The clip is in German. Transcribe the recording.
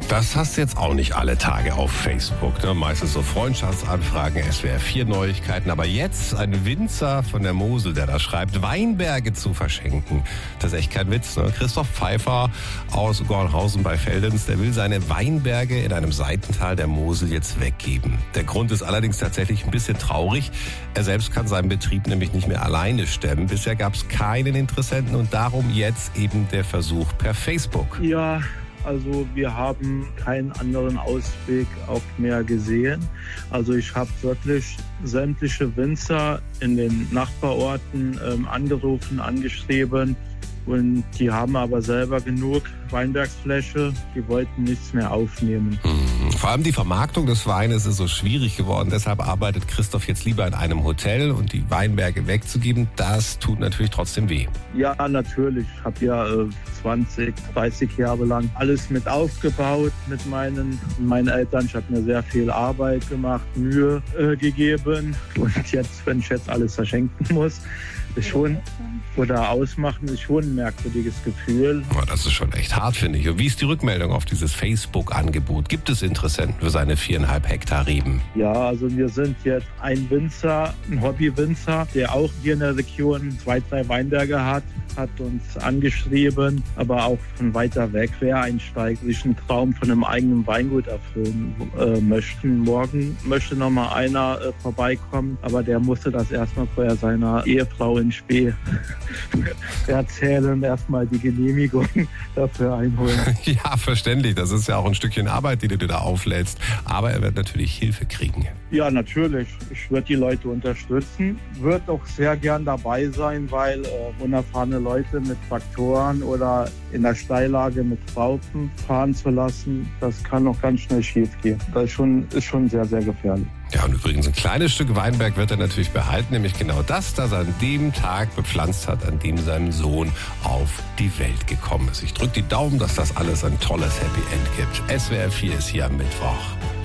Das hast du jetzt auch nicht alle Tage auf Facebook. Ne? Meistens so Freundschaftsanfragen, SWR4-Neuigkeiten. Aber jetzt ein Winzer von der Mosel, der da schreibt, Weinberge zu verschenken. Das ist echt kein Witz. Ne? Christoph Pfeiffer aus Gornhausen bei Veldenz, der will seine Weinberge in einem Seitental der Mosel jetzt weggeben. Der Grund ist allerdings tatsächlich ein bisschen traurig. Er selbst kann seinen Betrieb nämlich nicht mehr alleine stemmen. Bisher gab es keinen Interessenten und darum jetzt eben der Versuch per Facebook. Ja, also wir haben keinen anderen Ausweg auch mehr gesehen. Also ich habe wirklich sämtliche Winzer in den Nachbarorten angerufen, angeschrieben. Und die haben aber selber genug Weinbergsfläche, die wollten nichts mehr aufnehmen. Vor allem die Vermarktung des Weines ist so schwierig geworden. Deshalb arbeitet Christoph jetzt lieber in einem Hotel und die Weinberge wegzugeben, das tut natürlich trotzdem weh. Ja, natürlich. Ich habe ja 20, 30 Jahre lang alles mit aufgebaut mit meinen Eltern. Ich habe mir sehr viel Arbeit gemacht, Mühe gegeben. Und jetzt, wenn ich jetzt alles verschenken muss, ist schon oder ausmachen, ist schon ein merkwürdiges Gefühl. Das ist schon echt hart, finde ich. Und wie ist die Rückmeldung auf dieses Facebook-Angebot? Gibt es Interessenten für seine 4,5 Hektar Reben? Ja, also wir sind jetzt ein Winzer, ein Hobby-Winzer, der auch hier in der Region 2, 3 Weinberge hat uns angeschrieben, aber auch von weiter weg Quereinsteiger sich einen Traum von einem eigenen Weingut erfüllen möchten. Morgen möchte noch mal einer vorbeikommen, aber der musste das erstmal vorher seiner Ehefrau in Spee erzählen, erstmal die Genehmigung dafür einholen. Ja, verständlich. Das ist ja auch ein Stückchen Arbeit, die du da auflädst. Aber er wird natürlich Hilfe kriegen. Ja, natürlich. Ich würde die Leute unterstützen. Würde auch sehr gern dabei sein, weil unerfahrene Leute mit Traktoren oder in der Steillage mit Raupen fahren zu lassen, das kann noch ganz schnell schief gehen. Das ist schon sehr, sehr gefährlich. Ja, und übrigens ein kleines Stück Weinberg wird er natürlich behalten, nämlich genau das er an dem Tag bepflanzt hat, an dem sein Sohn auf die Welt gekommen ist. Ich drücke die Daumen, dass das alles ein tolles Happy End gibt. SWR4 ist hier am Mittwoch.